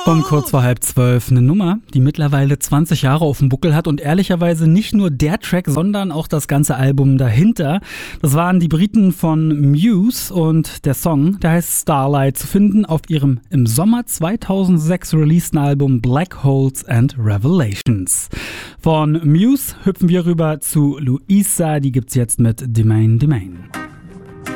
Um kurz vor 11:30 eine Nummer, die mittlerweile 20 Jahre auf dem Buckel hat und ehrlicherweise nicht nur der Track, sondern auch das ganze Album dahinter. Das waren die Briten von Muse und der Song, der heißt Starlight, zu finden auf ihrem im Sommer 2006 releaseden Album Black Holes and Revelations. Von Muse hüpfen wir rüber zu Luisa, die gibt's jetzt mit Domain Domain.